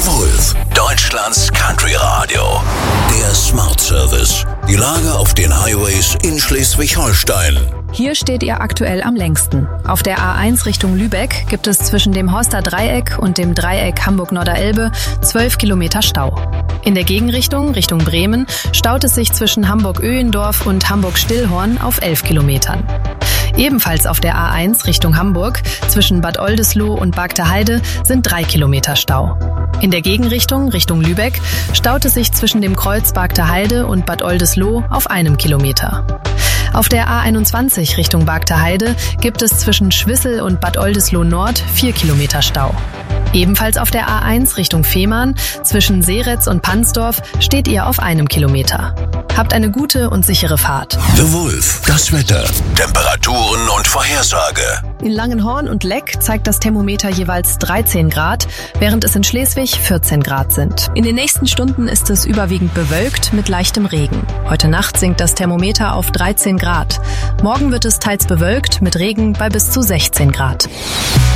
Wolf, Deutschlands Country Radio. Der Smart Service. Die Lage auf den Highways in Schleswig-Holstein. Hier steht ihr aktuell am längsten. Auf der A1 Richtung Lübeck gibt es zwischen dem Horster Dreieck und dem Dreieck Hamburg-Norderelbe 12 Kilometer Stau. In der Gegenrichtung, Richtung Bremen, staut es sich zwischen Hamburg-Öhendorf und Hamburg-Stillhorn auf 11 Kilometern. Ebenfalls auf der A1 Richtung Hamburg, zwischen Bad Oldesloe und Bargteheide, sind 3 Kilometer Stau. In der Gegenrichtung, Richtung Lübeck, staut es sich zwischen dem Kreuz Bargteheide und Bad Oldesloe auf 1 Kilometer. Auf der A21 Richtung Bargteheide gibt es zwischen Schwissel und Bad Oldesloe Nord 4 Kilometer Stau. Ebenfalls auf der A1 Richtung Fehmarn, zwischen Seretz und Pansdorf, steht ihr auf 1 Kilometer. Habt eine gute und sichere Fahrt. The Wolf, das Wetter, Temperaturen und Vorhersage. In Langenhorn und Leck zeigt das Thermometer jeweils 13 Grad, während es in Schleswig 14 Grad sind. In den nächsten Stunden ist es überwiegend bewölkt mit leichtem Regen. Heute Nacht sinkt das Thermometer auf 13 Grad. Morgen wird es teils bewölkt mit Regen bei bis zu 16 Grad.